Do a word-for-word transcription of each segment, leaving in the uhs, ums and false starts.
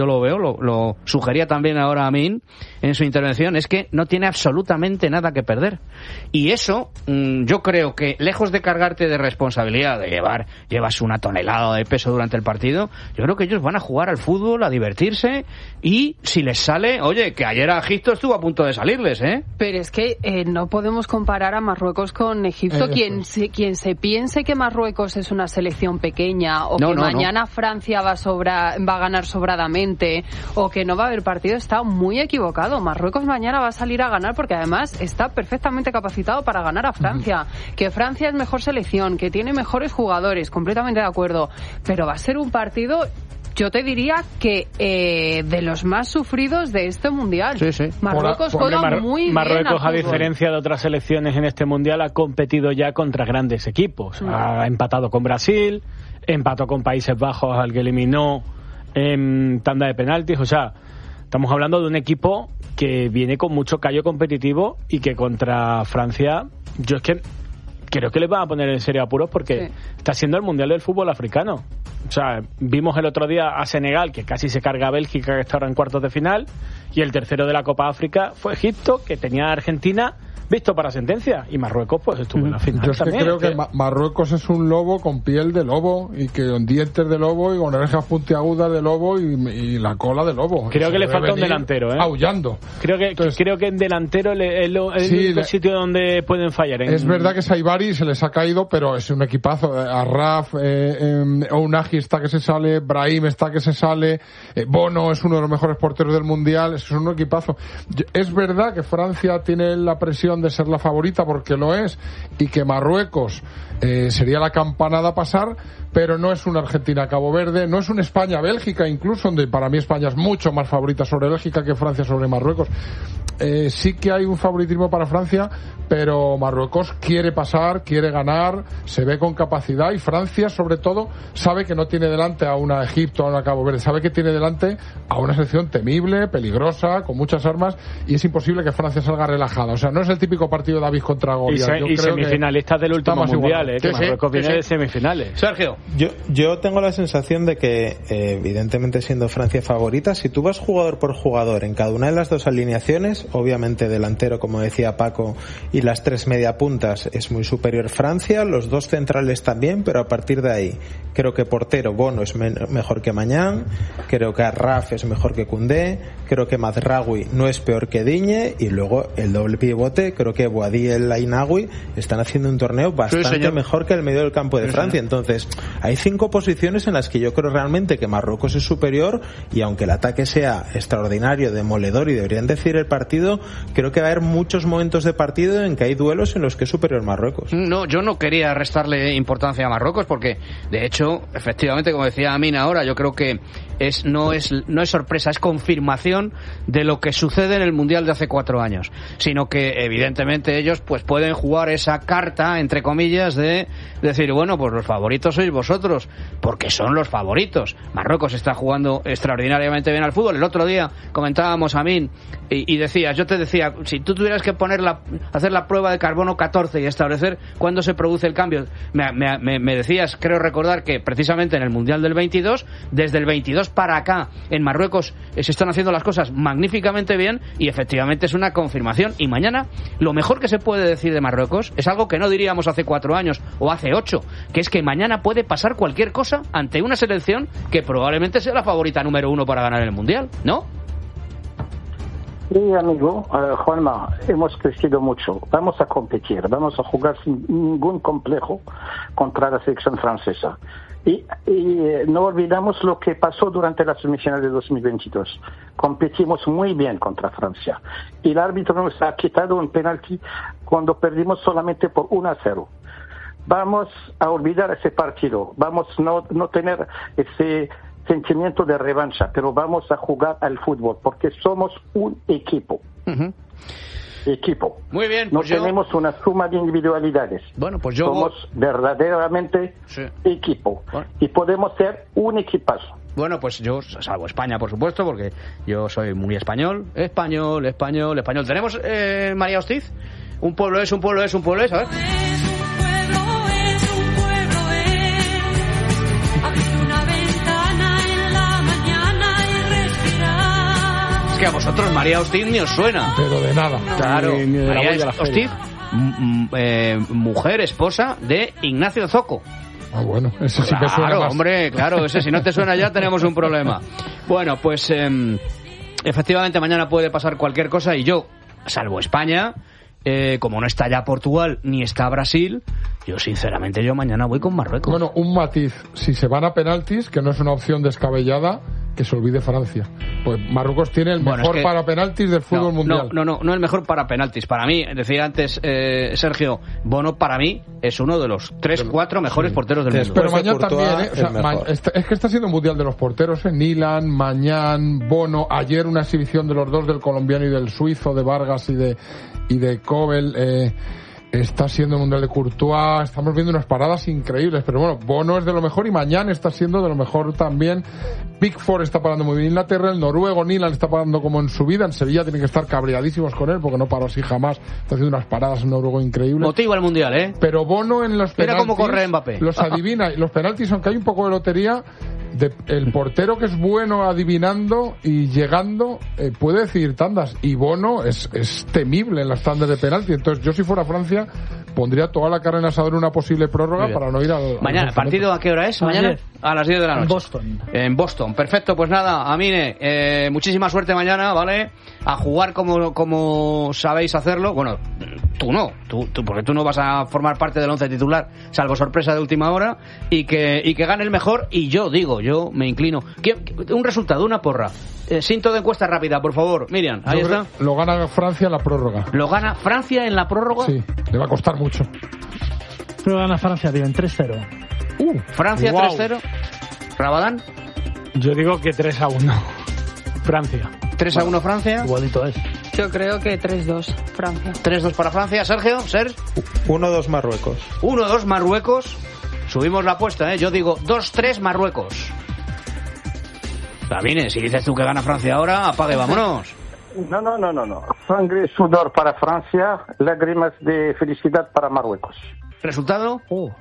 yo lo veo, lo, lo sugería también ahora Amin en su intervención, es que no tiene absolutamente nada que perder. Y eso, mmm, yo creo que lejos de cargarte de responsabilidad, de llevar, llevas una tonelada de peso durante el partido, yo creo que ellos van a jugar al fútbol, a divertirse, y si les sale, oye, que ayer a Egipto estuvo a punto de salirles, ¿eh? Pero es que eh, no podemos comparar a Marruecos con Egipto. Eh, quien, se, quien se piense que Marruecos es una selección pequeña, o no, que no, mañana no. Francia va, sobra, va a ganar sobradamente, o que no va a haber partido, está muy equivocado. Marruecos mañana va a salir a ganar porque además está perfectamente capacitado para ganar a Francia. Uh-huh. Que Francia es mejor selección, que tiene mejores jugadores, completamente de acuerdo, pero va a ser un partido, yo te diría que eh, de los más sufridos de este mundial. Sí, sí. Marruecos juega Mar- muy bien. Marruecos, a diferencia de otras selecciones en este mundial, ha competido ya contra grandes equipos. Mm. Ha empatado con Brasil, empató con Países Bajos, al que eliminó en tanda de penaltis. O sea, estamos hablando de un equipo que viene con mucho callo competitivo y que contra Francia, yo es que creo que les van a poner en serio apuros porque sí. Está siendo el mundial del fútbol africano. O sea, vimos el otro día a Senegal, que casi se carga a Bélgica, que está ahora en cuartos de final, y el tercero de la Copa África fue Egipto, que tenía a Argentina visto para sentencia, y Marruecos pues estuvo en la final. Yo es que también, creo que que Ma- Marruecos es un lobo con piel de lobo, y que con dientes de lobo y con orejas puntiagudas de lobo y, y la cola de lobo. Creo que le falta un delantero, ¿eh? Aullando. Creo que Entonces, creo que en delantero le, es, lo, es sí, el único le, sitio donde pueden fallar. En... Es verdad que Saibari se les ha caído, pero es un equipazo. Arraf, eh, eh, Ounahi está que se sale, Brahim está que se sale, eh, Bono es uno de los mejores porteros del mundial, es un equipazo. Es verdad que Francia tiene la presión de ser la favorita, porque lo es, y que Marruecos eh, sería la campanada a pasar, pero no es una Argentina-Cabo Verde, no es una España-Bélgica incluso, donde para mí España es mucho más favorita sobre Bélgica que Francia sobre Marruecos. Eh, sí que hay un favoritismo para Francia, pero Marruecos quiere pasar, quiere ganar, se ve con capacidad, y Francia sobre todo sabe que no tiene delante a una Egipto, a una Cabo Verde, sabe que tiene delante a una selección temible, peligrosa, con muchas armas, y es imposible que Francia salga relajada. O sea, no es el típico partido de David contra Goliat. Y, se, yo y creo semifinalistas del último mundial, eh, que sí, Marruecos sí, viene sí. de semifinales. Sergio. Yo, yo tengo la sensación de que, eh, evidentemente siendo Francia favorita, si tú vas jugador por jugador en cada una de las dos alineaciones, obviamente delantero, como decía Paco, y las tres mediapuntas es muy superior Francia, los dos centrales también, pero a partir de ahí creo que portero Bono es me- mejor que Mañán, creo que Arraf es mejor que Koundé, creo que Mazraoui no es peor que Digne, y luego el doble pivote, creo que Boadi y el Ainaoui están haciendo un torneo bastante sí, mejor que el medio del campo de sí, Francia. Señor. Entonces, hay cinco posiciones en las que yo creo realmente que Marruecos es superior, y aunque el ataque sea extraordinario, demoledor, y deberían decir el partido, creo que va a haber muchos momentos de partido en que hay duelos en los que es superior Marruecos. No, yo no quería restarle importancia a Marruecos, porque de hecho, efectivamente, como decía Amin ahora, yo creo que es no es no es sorpresa, es confirmación de lo que sucede en el Mundial de hace cuatro años, sino que evidentemente ellos pues pueden jugar esa carta, entre comillas, de decir, bueno, pues los favoritos sois vosotros, porque son los favoritos. Marruecos está jugando extraordinariamente bien al fútbol. El otro día comentábamos, Amin, y, y decías, yo te decía, si tú tuvieras que poner la, hacer la prueba de carbono catorce y establecer cuándo se produce el cambio, me, me, me decías, creo recordar que precisamente en el Mundial del veintidós, desde el veintidós para acá, en Marruecos eh, se están haciendo las cosas magníficamente bien, y efectivamente es una confirmación. Y mañana, lo mejor que se puede decir de Marruecos es algo que no diríamos hace cuatro años o hace ocho, que es que mañana puede pasar cualquier cosa ante una selección que probablemente sea la favorita número uno para ganar el Mundial, ¿no? Sí, amigo, uh, Juanma, hemos crecido mucho. Vamos a competir, vamos a jugar sin ningún complejo contra la selección francesa. Y, y eh, no olvidamos lo que pasó durante la semifinal de dos mil veintidós. Competimos muy bien contra Francia. Y el árbitro nos ha quitado un penalti cuando perdimos solamente por uno a cero. Vamos a olvidar ese partido. Vamos a no, no tener ese sentimiento de revancha, pero vamos a jugar al fútbol, porque somos un equipo. Uh-huh. Equipo. Muy bien. No pues yo... tenemos una suma de individualidades. Bueno, pues yo... Somos verdaderamente sí. equipo. Bueno. Y podemos ser un equipazo. Bueno, pues yo, salvo España, por supuesto, porque yo soy muy español. Español, español, español. ¿Tenemos, eh, María Hostiz? Un pueblo es, un pueblo es, un pueblo es, a ver. que a vosotros María Hostiz ni os suena. Pero de nada. Claro, Ni, ni de María Hostiz, m- eh, mujer, esposa de Ignacio Zoco. Ah, bueno, ese sí que suena Claro, más. hombre, claro, ese si no te suena ya tenemos un problema. Bueno, pues eh, efectivamente mañana puede pasar cualquier cosa y yo, salvo España, eh, como no está ya Portugal ni está Brasil, yo sinceramente yo mañana voy con Marruecos. Bueno, un matiz. Si se van a penaltis, que no es una opción descabellada, que se olvide Francia. Pues Marruecos tiene el Bueno, mejor es que- para penaltis del fútbol no, mundial. No, no, no, no el mejor para penaltis. Para mí, decía antes eh, Sergio, Bono para mí es uno de los tres, cuatro mejores Sí. porteros del mundo. Pero Después de mañana Courtois, también, ¿eh? O sea, el mejor. ma- está- es que está siendo mundial de los porteros, ¿eh? Nilan, Mañán, Bono, ayer una exhibición de los dos, del colombiano y del suizo, de Vargas y de y de Kobel, eh, está siendo mundial de Courtois, estamos viendo unas paradas increíbles, pero bueno, Bono es de lo mejor y Mañán está siendo de lo mejor también. Pickford está parando muy bien en Inglaterra, el noruego Nilan está parando como en su vida, en Sevilla tienen que estar cabreadísimos con él porque no paró así jamás, está haciendo unas paradas en noruego increíbles. Motiva el mundial, ¿eh? Pero Bono en los Mira penaltis cómo corre Mbappé. los adivina. Y los penaltis, aunque hay un poco de lotería, de, el portero que es bueno adivinando y llegando eh, puede decidir tandas. Y Bono es, es temible en las tandas de penalti. Entonces yo si fuera Francia pondría toda la carne en asador en una posible prórroga para no ir al... al Mañana, ¿el partido a qué hora es? A las Mañana diez. a las diez de la noche. En Boston. En Boston, perfecto. Pues nada, Amine, eh, muchísima suerte mañana, ¿vale? A jugar como, como sabéis hacerlo. Bueno, tú no, tú, tú, porque tú no vas a formar parte del once titular, salvo sorpresa de última hora, y que, y que gane el mejor. Y yo digo, yo me inclino. ¿Qué- qué- Un resultado, una porra. Eh, Sinto de encuesta rápida, por favor. Miriam, ahí Yo creo- está. Lo gana Francia en la prórroga. Lo gana Francia en la prórroga. Sí, le va a costar mucho. Pero gana Francia, tío, en tres cero. Uh, Francia Wow. tres cero. Rabadán, Yo digo que tres a uno. Francia. tres a uno Francia. Igualito es. Yo creo que tres dos, Francia. tres dos para Francia. Sergio, Sergio. uno dos Marruecos. uno dos Marruecos. Subimos la apuesta, ¿eh? Yo digo dos tres Marruecos. También, si dices tú que gana Francia ahora, apague, vámonos. No, no, no, no, no. Sangre y sudor para Francia, lágrimas de felicidad para Marruecos. ¿Resultado?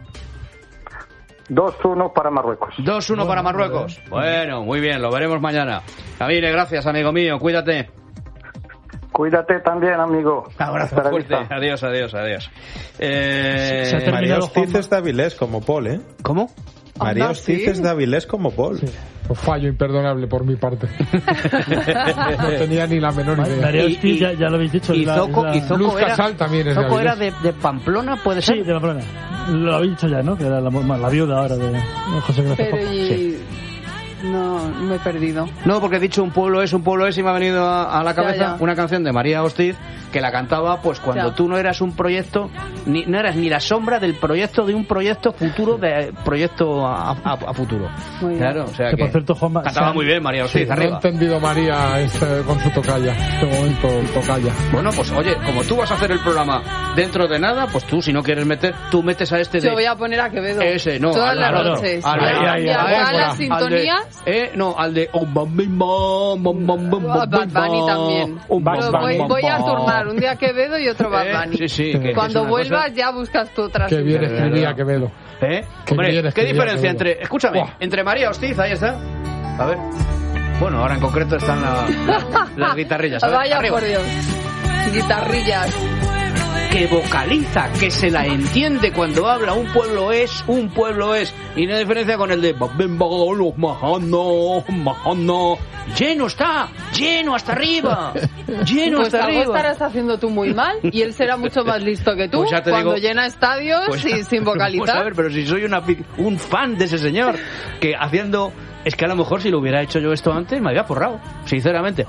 dos uno para Marruecos. dos uno para Marruecos. Bueno, muy bien, lo veremos mañana. Camine, gracias, amigo mío, cuídate. Cuídate también, amigo. Abrazo Hasta la fuerte. vista. Adiós, adiós, adiós. Eh, Se ha terminado, María Hostiz Juanma. es de Avilés como Paul, ¿eh? ¿Cómo? María Anda, Hostiz sí. es de Avilés como Paul. pues fallo imperdonable por mi parte. No tenía ni la menor idea. María Y- Hostiz, y- ya, ya lo habéis dicho. y es la- Zoco- es la- y Zoco Luz era- Casal también es de ¿Zoco era Avilés. de, de Pamplona, puede ser? Sí, de Pamplona. Lo habéis dicho ya, ¿no? Que era la, la viuda ahora de José Ignacio Pero Zoco. y... No, me he perdido. No, porque he dicho un pueblo es, un pueblo es y me ha venido a, a la cabeza Ya, ya. una canción de María Hostiz que la cantaba pues cuando Ya. tú no eras un proyecto, ni, no eras ni la sombra del proyecto de un proyecto futuro, de proyecto a, a- a futuro. Muy bien. Claro, o sea Que, que por cierto, Juanma, cantaba se han- muy bien María Hostiz, No he arriba. entendido María este, con su tocaya. Este momento, tocaya. Bueno, pues oye, como tú vas a hacer el programa dentro de nada, pues tú si no quieres meter, tú metes a este de... Yo voy a poner a Quevedo. Ese, no, Todas al- las al otro. noches. Al de- Voy a ahí, ahí, cambiar ahí, todas ahí, las al de- sintonías. eh, no, al de... oh, bam, bim, bam, bam, bam, bam, A bam, Bad Bunny bam, también. um, bam, Pero bam, voy, bam, voy a bam. turnar un día Quevedo y otro Bad Eh, Bunny. Sí, sí. que- que Cuando es una vuelvas cosa- ya buscas tu otra Qué bien sintonía. escribía Quevedo. ¿Eh? Qué Hombre, bien ¿qué escribía diferencia Quevedo. entre... Escúchame, Buah. entre María Hostiz, ahí está. A ver. Bueno, ahora en concreto están la- la- las guitarrillas. A ver, Vaya arriba. por Dios. Guitarrillas. Que vocaliza, que se la entiende cuando habla. Un pueblo es, un pueblo es. Y no hay diferencia con el de... los majano, majano. Lleno está, lleno hasta arriba. Lleno Pues hasta algo arriba. estarás haciendo tú muy mal y él será mucho más listo que tú Pues ya te cuando digo- llena estadios Pues- y sin Vamos a vocalizar. ver, pero si soy una, pi- un fan de ese señor, que haciendo... Es que a lo mejor si lo hubiera hecho yo esto antes me había forrado, sinceramente.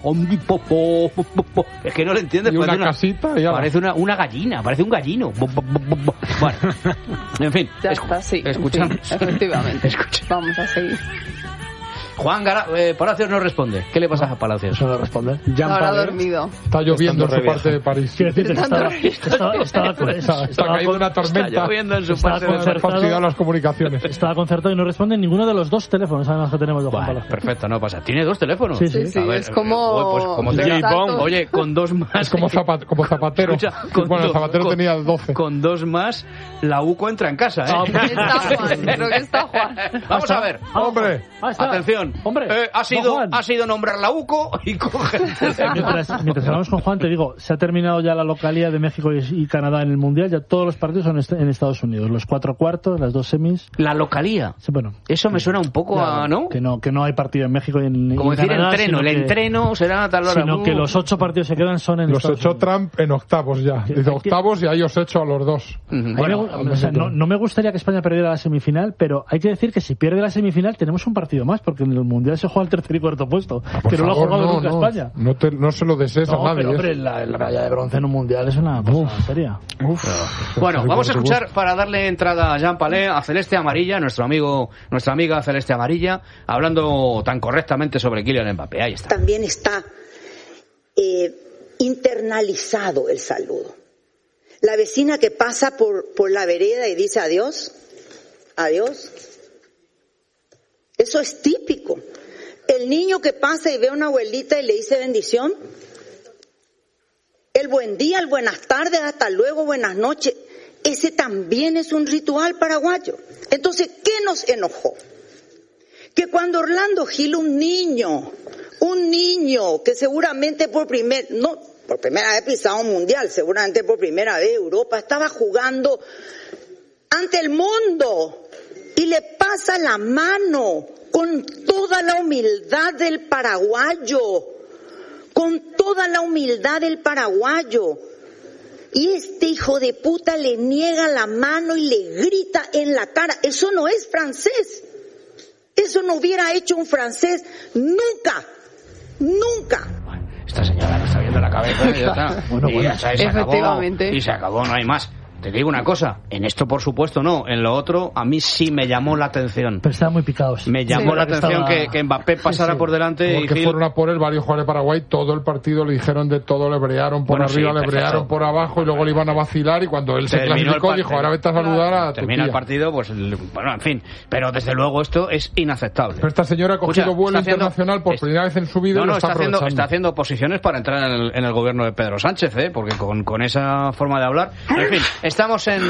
Es que no lo entiendes. Y una parece casita y ala. parece una, una gallina, parece un gallino. Bueno, en fin. Ya escu- está, sí. en Escuchamos. fin, efectivamente. Escucha. Vamos a seguir. Juan Gara- eh, Palacios no responde. ¿Qué le pasa a Palacios? Eso no responde. Jean Ahora ha Pavé. dormido. Está lloviendo en su Estando parte de París. Quiero decirte que estaba, estaba, estaba, Está, está cayendo una Está tormenta. lloviendo en su Estaba parte de... concertado. Fastidiado las comunicaciones. estaba concertado y no responde ninguno de los dos teléfonos además que tenemos de Juan Bueno, Palacio. perfecto, no pasa. ¿Tiene dos teléfonos? Sí, sí. Sí, sí, A ver, es como... oye, pues, como los tenga- saltos. Oye, con dos más... Es como, zapat- como Zapatero. Escucha, con Bueno, dos- Zapatero con- tenía doce. Con dos más, la UCO entra en casa, ¿eh? Está Juan, creo que está Juan. Vamos a ver. ¡Hombre! Ahí está. Atención. Juan. Hombre, eh, ha, sido, Juan. ha sido nombrar la U C O y coge... mientras, mientras hablamos con Juan, te digo, se ha terminado ya la localía de México y, y Canadá en el Mundial, ya todos los partidos son est- en Estados Unidos, los cuatro cuartos, las dos semis. La localía. Sí, bueno, Eso me suena un poco claro, a... ¿no? Que no, que no hay partido en México y en, Como y en decir Canadá, entreno, el sino que- entreno será a tal hora. Sino que los ocho partidos que quedan son en Los Estados echó Unidos. Trump en octavos ya. Dice octavos y ahí os echo a los dos. Ujú. A mí Bueno, me gu- o sea, no, no me gustaría que España perdiera la semifinal, pero hay que decir que si pierde la semifinal tenemos un partido más, porque en el Mundial se juega el tercer y cuarto puesto, Ah, por que no lo ha favor, jugado no, nunca no, España. No, te- no se lo desees No, a nadie. pero hombre, eso. la, la medalla de bronce en un Mundial es una cosa Uf. seria. Bueno, vamos a Por escuchar para darle entrada a Jean Palais, a Celeste Amarilla, nuestro amigo, nuestra amiga Celeste Amarilla, hablando tan correctamente sobre Kylian Mbappé. Ahí está. También está eh, internalizado el saludo. La vecina que pasa por, por la vereda y dice adiós, adiós. Eso es típico. El niño que pasa y ve a una abuelita y le dice bendición. El buen día, el buenas tardes, hasta luego, buenas noches. Ese también es un ritual paraguayo. Entonces, ¿qué nos enojó? Que cuando Orlando Gil, un niño, un niño que seguramente por primer, no, por primera vez pisado un mundial, seguramente por primera vez Europa, estaba jugando ante el mundo y le pasa la mano con toda la humildad del paraguayo, con toda la humildad del paraguayo. Y este hijo de puta le niega la mano y le grita en la cara. Eso no es francés. Eso no hubiera hecho un francés nunca, nunca. Esta señora que está viendo la cabeza y ya está. Bueno, y bueno. ya está, y se Efectivamente. acabó, y se acabó, no hay más. Te digo una cosa, en esto por supuesto no, en lo otro a mí sí me llamó la atención. Pero estaban muy picados. Me llamó Sí, la atención estaba- que, que Mbappé pasara sí. por delante y Porque Gil- fueron a por él varios jugadores de Paraguay, todo el partido le dijeron de todo, le brearon por Bueno, arriba, sí, le perfecto. brearon por abajo y luego le iban a vacilar y cuando él se Terminó el clasificó partido. dijo, ahora vete a saludar a tu termina el tía. partido, pues el- bueno, en fin, pero desde luego esto es inaceptable. Pero esta señora ha cogido Escucha, vuelo está haciendo- internacional por es- primera vez en su vida No, y no, lo está, está haciendo, aprovechando. está haciendo posiciones para entrar en el, en el gobierno de Pedro Sánchez, ¿eh? Porque con, con esa forma de hablar... En fin, estamos en...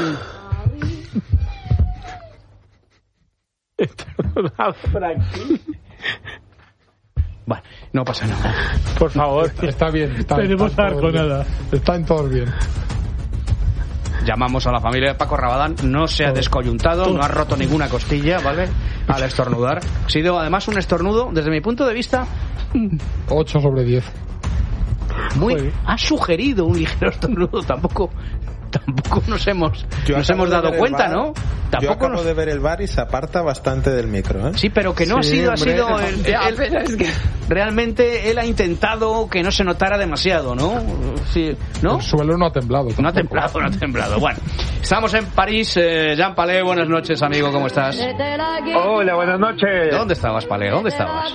Bueno, no pasa nada. Por favor. Está bien, está, Tenemos está en arco, todos bien. nada. Está en todos bien. Llamamos a la familia de Paco Rabadán, no se ha descoyuntado, no ha roto ninguna costilla, ¿vale? Al estornudar. Ha sido además un estornudo, desde mi punto de vista, ocho sobre diez. muy... Ha sugerido un ligero estornudo, tampoco... Tampoco nos hemos, Yo nos acabo hemos de dado ver el cuenta, bar, ¿no? Yo Tampoco acabo nos... de ver el bar y se aparta bastante del micro, ¿eh? Sí, pero que no Sí, ha sido, hombre. ha sido el- Ya, el- pero es que... realmente él ha intentado que no se notara demasiado, ¿no? Sí, ¿no? El suelo no ha temblado. No ha tampoco. temblado, no ha temblado. Bueno, estamos en París. Eh, Jean Palais, buenas noches, amigo, ¿cómo estás? Hola, buenas noches. ¿Dónde estabas, Palais? ¿Dónde estabas?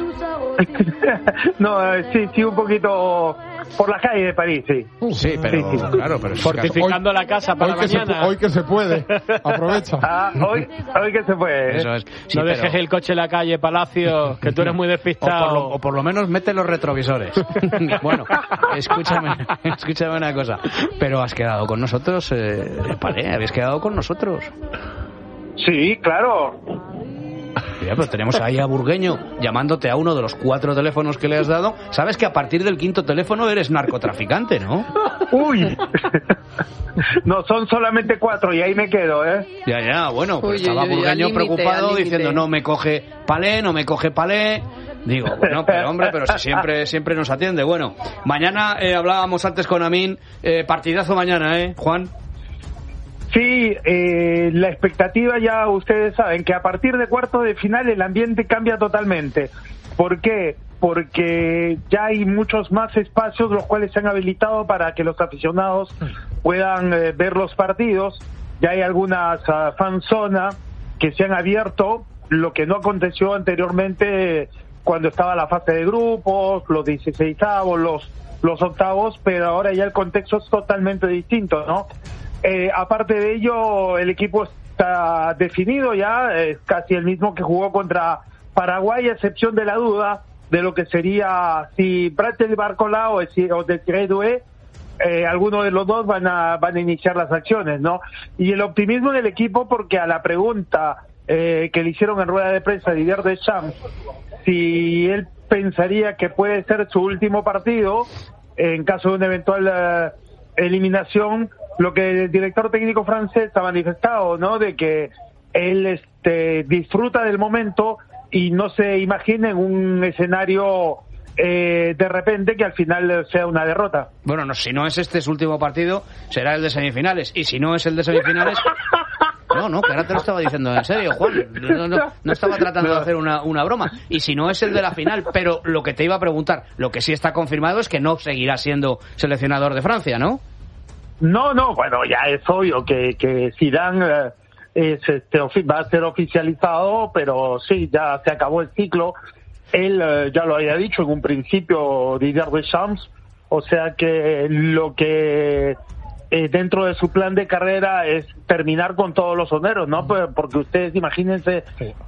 no, eh, sí, sí, un poquito por la calle de París, sí. Sí, pero Sí, sí. claro, pero Fortificando la casa para hoy, que se, mañana. hoy que se puede. Aprovecha. Ah, hoy, hoy que se puede. ¿eh? Eso es. Sí, no pero- dejes el coche en la calle, Palacio, que tú eres muy O por, despistado. lo, o por lo menos mete los retrovisores. Bueno, escúchame, escúchame una cosa. Pero has quedado con nosotros, eh, Palais, habéis quedado con nosotros. Sí, claro. Mira, pero tenemos ahí a Burgueño llamándote a uno de los cuatro teléfonos que le has dado. Sabes que a partir del quinto teléfono eres narcotraficante, ¿no? Uy. no, son solamente cuatro y ahí me quedo, ¿eh? Ya, ya, bueno, pues Uy, estaba uy, uy, Burgueño al límite, preocupado al límite. diciendo no me coge Palais, no me coge Palais. Digo, bueno, pero hombre, pero si siempre, siempre nos atiende. Bueno, mañana eh, hablábamos antes con Amin, eh, partidazo mañana, ¿eh, Juan? Sí, eh, la expectativa ya ustedes saben que a partir de cuartos de final el ambiente cambia totalmente. ¿Por qué? Porque ya hay muchos más espacios los cuales se han habilitado para que los aficionados puedan eh, ver los partidos. Ya hay algunas uh, fanzonas que se han abierto, lo que no aconteció anteriormente cuando estaba la fase de grupos, los dieciseisavos, los, los octavos, pero ahora ya el contexto es totalmente distinto, ¿no? Eh, aparte de ello, el equipo está definido ya, es casi el mismo que jugó contra Paraguay, a excepción de la duda de lo que sería si Bratel Barcola o, si, o Desiré Doué, eh, alguno de los dos van a, van a iniciar las acciones, ¿no? Y el optimismo del equipo, porque a la pregunta eh, que le hicieron en rueda de prensa a Didier Deschamps, si él pensaría que puede ser su último partido en caso de una eventual uh, eliminación, lo que el director técnico francés ha manifestado, ¿no? De que él este, disfruta del momento y no se imagina en un escenario eh, de repente que al final sea una derrota. Bueno, no, si no es este su último partido, será el de semifinales. Y si no es el de semifinales... No, no, que ahora te lo estaba diciendo en serio, Juan. No, no, no estaba tratando de hacer una, una broma. Y si no es el de la final, pero lo que te iba a preguntar, lo que sí está confirmado es que no seguirá siendo seleccionador de Francia, ¿no? No, no, bueno, ya es obvio que, que Zidane eh, es, este, va a ser oficializado, pero sí, ya se acabó el ciclo. Él eh, ya lo había dicho en un principio, Didier Deschamps, o sea que lo que... Eh, dentro de su plan de carrera es terminar con todos los honores, ¿no? Pues porque ustedes imagínense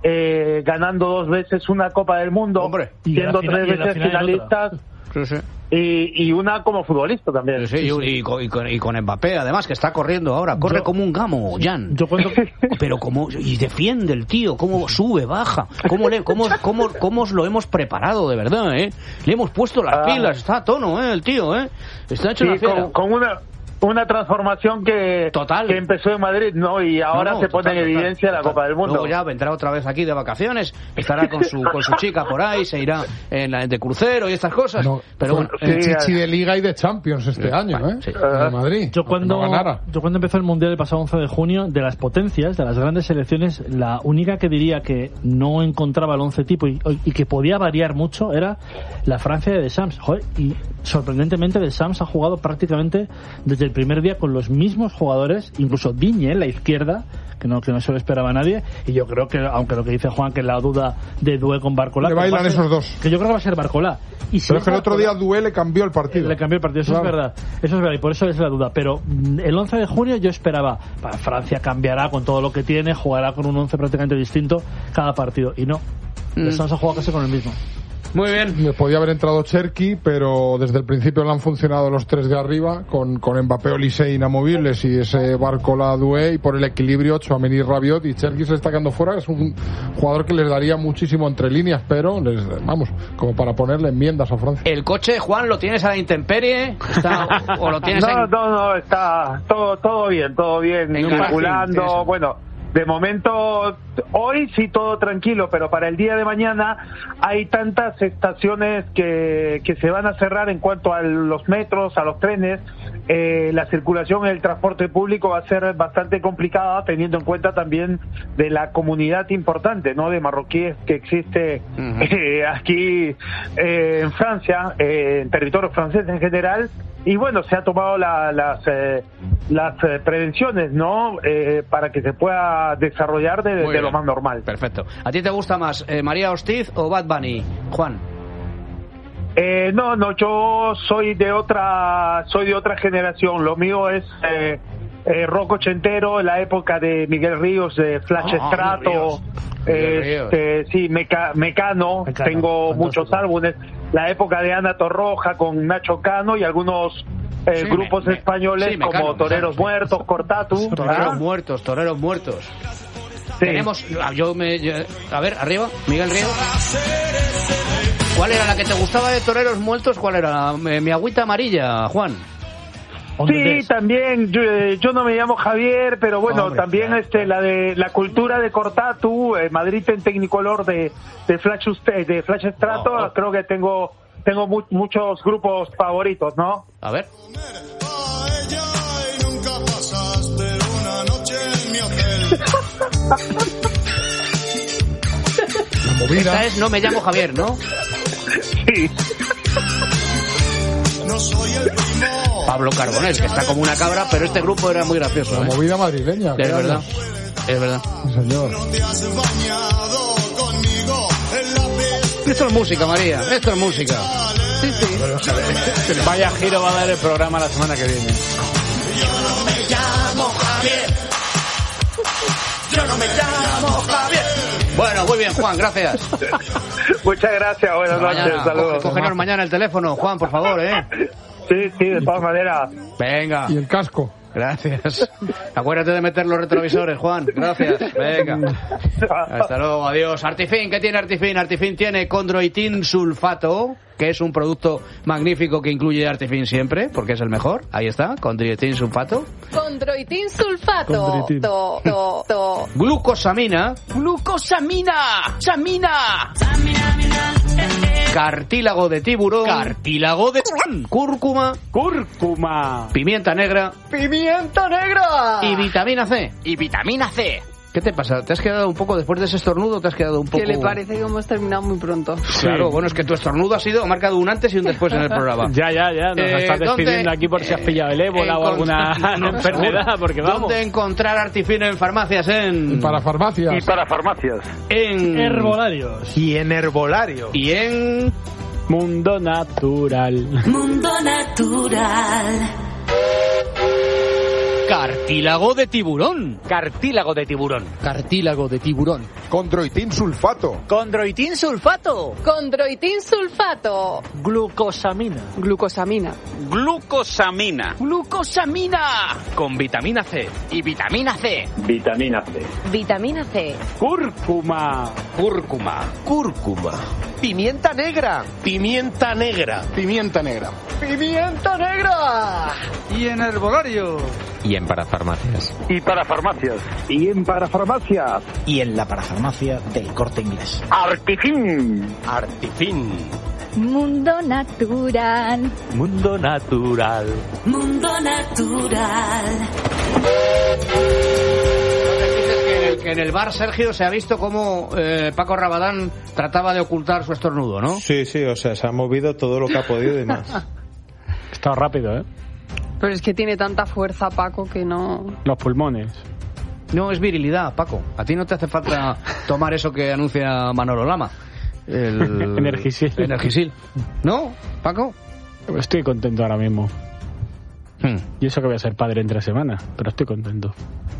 eh, ganando dos veces una Copa del Mundo, hombre, siendo final, tres veces finalistas sí, sí. Y, y una como futbolista también. Sí, sí, sí, y, y, con, y, con, y con Mbappé, además, que está corriendo ahora, corre yo, como un gamo, Jan. Yo cuando... Pero como y defiende el tío, cómo sube, baja, cómo le, cómo, cómo, cómo os lo hemos preparado de verdad, ¿eh? Le hemos puesto las ah. pilas, está a tono, ¿eh? El tío, ¿eh? Está hecho sí, una fiera. Con, con una una transformación que, total. que empezó en Madrid, ¿no? Y ahora no, no, se pone total, en evidencia total, la total. Copa del Mundo. Luego ya vendrá otra vez aquí de vacaciones, estará con su con su chica por ahí, se irá en la, de crucero y estas cosas. No, pero bueno, el sí, chichi de Liga y de Champions este sí, año, ¿eh? Sí. En Madrid. Yo cuando, no yo cuando empezó el Mundial el pasado once de junio, de las potencias, de las grandes selecciones, la única que diría que no encontraba el once tipo y, y que podía variar mucho era la Francia de Deschamps. Joder, y sorprendentemente Deschamps ha jugado prácticamente desde el primer día con los mismos jugadores, incluso Digne en la izquierda, que no, que no se lo esperaba a nadie, y yo creo que, aunque lo que dice Juan, que la duda de Doué con Barcola, le bailan ser, esos dos, que yo creo que va a ser Barcola. Y si pero es que el otro día Doué le cambió el partido. Le cambió el partido, eso claro. es verdad, eso es verdad, y por eso es la duda. Pero el once de junio yo esperaba, para Francia cambiará con todo lo que tiene, jugará con un once prácticamente distinto cada partido, y no, mm. Deschamps ha jugado casi con el mismo. Muy bien. Podía haber entrado Cherki, pero desde el principio le han funcionado los tres de arriba, con, con Mbappé, Olise inamovibles y ese Barcola, Doué, y por el equilibrio Tchouaméni, Rabiot, y Cherki se está quedando fuera. Es un jugador que les daría muchísimo entre líneas, pero les, vamos, como para ponerle enmiendas a Francia. ¿El coche, Juan, lo tienes a la intemperie? ¿Está, o lo tienes no, en... no, no, está todo, todo bien, todo bien, circulando, bueno... De momento, hoy sí todo tranquilo, pero para el día de mañana hay tantas estaciones que, que se van a cerrar en cuanto a los metros, a los trenes. Eh, la circulación en el transporte público va a ser bastante complicada, teniendo en cuenta también de la comunidad importante, ¿no?, de marroquíes que existe uh-huh. eh, aquí eh, en Francia, eh, en territorio francés en general. Y bueno, se ha tomado la, las eh, las eh, prevenciones, ¿no?, eh, para que se pueda desarrollar de, de lo más normal. Perfecto. ¿A ti te gusta más eh, María Hostiz o Bad Bunny, Juan? Eh, no, no, yo soy de otra, soy de otra generación. Lo mío es eh, eh, rock ochentero, la época de Miguel Ríos, de Flash oh, Strato, este, sí, Meca, Mecano, Mecano, tengo fantástico. Muchos álbumes. La época de Ana Torroja con Nacho Cano y algunos eh, sí, grupos me, españoles sí, Mecano, como Toreros Mecano, Muertos, sí. Cortatu. Toreros ¿ah? Muertos, Toreros Muertos. Sí. Tenemos, yo me, yo, a ver, arriba, Miguel Ríos. ¿Cuál era la que te gustaba de Toreros Muertos? ¿Cuál era? Mi agüita amarilla, Juan. Sí, también, yo, yo no me llamo Javier, pero bueno, Hombre, también claro, este la de la cultura de Cortatu, eh, Madrid en Technicolor de de Flash de Flash Strato, oh, oh. creo que tengo tengo mu- muchos grupos favoritos, ¿no? A ver. La movida. Esta es No me llamo Javier, ¿no? Sí. No soy el primo. Pablo Carbonell, que está como una cabra, pero este grupo era muy gracioso. La ¿eh? movida madrileña. Es verdad, es verdad. Sí, señor. Esto es música, María, esto es música. Sí, sí. Vaya giro va a dar el programa la semana que viene. Yo no me llamo Javier. Yo no me llamo Javier. Bueno, muy bien, Juan, gracias. Muchas gracias, buenas noches, mañana, saludos. Cógenos mañana el teléfono, Juan, por favor, ¿eh? Sí, sí, de todas maneras. Venga. Y el casco. Gracias. Acuérdate de meter los retrovisores, Juan. Gracias. Venga. Hasta luego. Adiós. Artifin, ¿qué tiene Artifin? Artifin tiene condroitin sulfato, que es un producto magnífico que incluye Artifin siempre, porque es el mejor. Ahí está, condroitin sulfato. Condroitin sulfato. Condroitin. To, to, to. Glucosamina. Glucosamina. Samina. Cartílago de tiburón. Cartílago de cúrcuma. Cúrcuma. Pimienta negra. Pimienta negra. Y vitamina C. Y vitamina C. ¿Qué te pasa? ¿Te has quedado un poco, después de ese estornudo, te has quedado un poco...? Que le parece que hemos terminado muy pronto. Sí. Claro, bueno, es que tu estornudo ha sido, ha marcado un antes y un después en el programa. Ya, ya, ya, nos eh, estás despidiendo aquí por si has pillado el ébola o alguna enfermedad, porque vamos. ¿Dónde encontrar Artifin en farmacias? En... Y para farmacias. Y para farmacias. En... Herbolarios. Y en herbolario. Y en... Mundo Natural. Mundo Natural. Cartílago de tiburón. Cartílago de tiburón. Cartílago de tiburón. Condroitin sulfato. Condroitin sulfato. Condroitin sulfato. Glucosamina. Glucosamina. Glucosamina. Glucosamina. Con vitamina C. Y vitamina C. Vitamina C. Vitamina C. Cúrcuma. Cúrcuma. Cúrcuma. Pimienta negra. Pimienta negra. Pimienta negra. Pimienta negra. Y en herbolario. Y en parafarmacias. Y para farmacias. Y en parafarmacias. Y en la parafarmacia del Corte Inglés. Artifin. Artifin. Mundo Natural. Mundo Natural. Mundo Natural. Que en el bar, Sergio, se ha visto cómo eh, Paco Rabadán trataba de ocultar su estornudo, ¿no? Sí, sí, o sea, se ha movido todo lo que ha podido y más. Ha estado rápido, ¿eh? Pero es que tiene tanta fuerza, Paco, que no... Los pulmones. No, es virilidad, Paco. A ti no te hace falta tomar eso que anuncia Manolo Lama. El... Energisil. Energisil. ¿No, Paco? Estoy contento ahora mismo. Hmm. Y eso que voy a ser padre en tres semanas, pero estoy contento.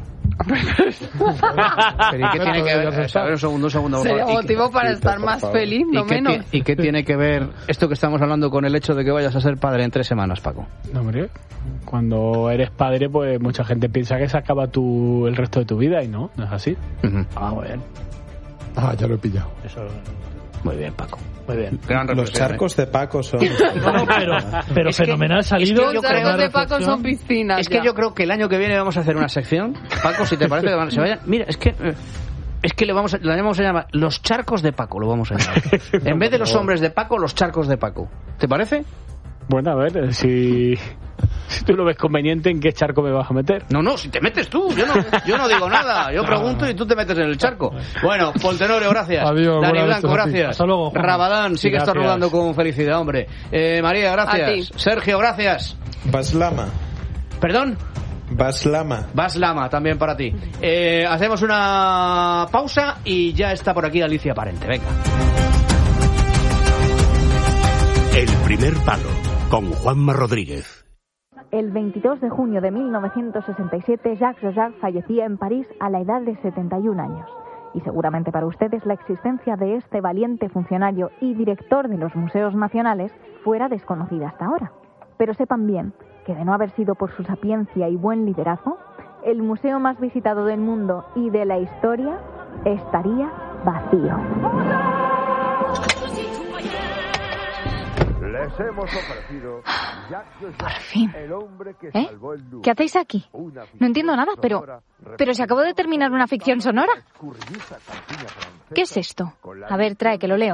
Pero ¿y qué tiene que ver? A ver, un segundo, un segundo. Sería motivo para estar más feliz, no menos. ¿Y qué tiene que ver esto que estamos hablando con el hecho de que vayas a ser padre en tres semanas, Paco? No, hombre, cuando eres padre, pues mucha gente piensa que se acaba tu, el resto de tu vida y no, no es así. Uh-huh. Ah, muy bien. Ah, ya lo he pillado. Eso. Muy bien, Paco. Muy bien. Gran Los charcos ¿eh? de Paco son... No, pero pero fenomenal salido. Es que los charcos de Paco son piscinas. Es que ya. yo creo que el año que viene vamos a hacer una sección. Paco, si te parece que se vayan... Mira, es que... Es que le vamos a, le vamos a llamar los charcos de Paco, lo vamos a llamar. En vez de los hombres de Paco, los charcos de Paco. ¿Te parece? Bueno, a ver, si... Si tú lo ves conveniente, ¿en qué charco me vas a meter? No, no, si te metes tú. Yo no, yo no digo nada. Yo pregunto y tú te metes en el charco. Bueno, Poltenorio, gracias. Adiós. Dani Blanco, gracias. Hasta luego, Juan. Rabadán, sigue Gracias. estornudando con felicidad, hombre. Eh, María, gracias. Sergio, gracias. Baslama. ¿Perdón? Baslama. Baslama, también para ti. Eh, hacemos una pausa y ya está por aquí Alicia Parente. Venga. El primer palo, con Juanma Rodríguez. El veintidós de junio de mil novecientos sesenta y siete, Jacques Chirac fallecía en París a la edad de setenta y un años. Y seguramente para ustedes la existencia de este valiente funcionario y director de los museos nacionales fuera desconocida hasta ahora. Pero sepan bien que de no haber sido por su sapiencia y buen liderazgo, el museo más visitado del mundo y de la historia estaría vacío. Les hemos ofrecido Por fin. ¿Eh? ¿Qué hacéis aquí? No entiendo nada, pero... Pero se acabó de terminar una ficción sonora. ¿Qué es esto? A ver, trae, que lo leo.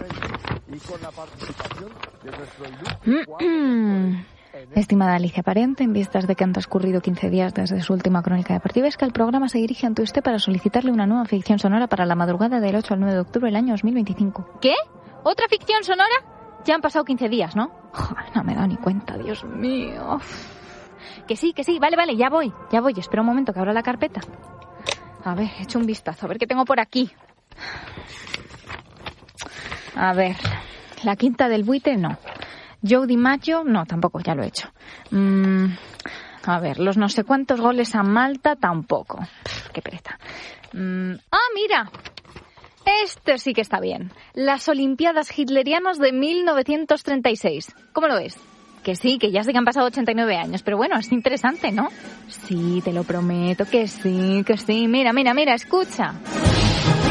Estimada Alicia Parente, en vistas de que han transcurrido quince días desde su última crónica deportiva, es que el programa se dirige ante usted para solicitarle una nueva ficción sonora para la madrugada del ocho al nueve de octubre del año dos mil veinticinco. ¿Qué? ¿Otra ficción sonora? Ya han pasado quince días, ¿no? Joder, no me he dado ni cuenta, Dios mío. Que sí, que sí, vale, vale, ya voy, ya voy. Espera un momento que abra la carpeta. A ver, he hecho un vistazo, a ver qué tengo por aquí. A ver, La Quinta del Buitre, no. Joe DiMaggio, no, tampoco, ya lo he hecho. Mm, a ver, los no sé cuántos goles a Malta, tampoco. Pff, qué pereza. Mm, ah, mira. Este sí que está bien. Las Olimpiadas Hitlerianas de mil novecientos treinta y seis. ¿Cómo lo ves? Que sí, que ya sé que han pasado ochenta y nueve años, pero bueno, es interesante, ¿no? Sí, te lo prometo que sí, que sí. Mira, mira, mira, escucha.